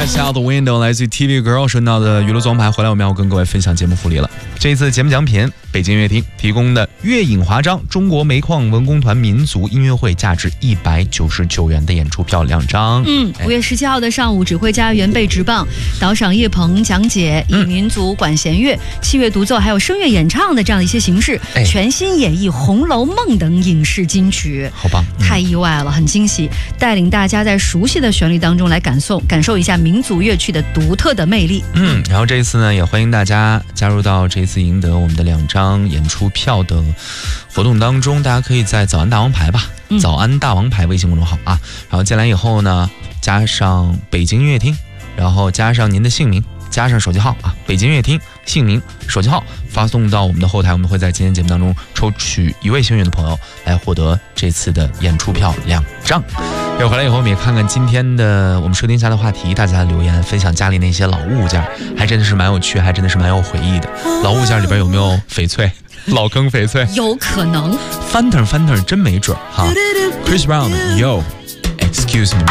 Just Out the Window 来自于 TV Girl 顺道的娱乐总排回来，我们要跟各位分享节目福利了。这一次节目奖品，北京乐厅提供的乐影华章中国煤矿文工团民族音乐会价值199元的演出票2张。 5月17号的上午，指挥家原贝直棒导赏叶鹏讲解以民族管弦乐、器乐独奏还有声乐演唱的这样的一些形式，全新演绎《红楼梦》等影视金曲， 好棒！ 太意外了，很惊喜，带领大家在熟悉的旋律当中来感受一下民族乐曲的独特的魅力。 然后这一次呢，也欢迎大家加入到这一次赢得我们的2张演出票的活动当中。大家可以在早安大王牌吧，早安大王牌微信公众号啊，然后进来以后呢，加上北京乐厅，然后加上您的姓名，加上手机号啊，北京乐厅姓名手机号发送到我们的后台，我们会在今天节目当中抽取1位幸运的朋友来获得这次的演出票2张。回来以后我们也看看今天的我们收听下的话题，大家的留言分享家里那些老物件，还真的是蛮有趣，还真的是蛮有回忆的。老物件里边有没有翡翠？老坑翡翠有可能， Fanta 真没准哈。Chris Brown 的 Yo Excuse Me。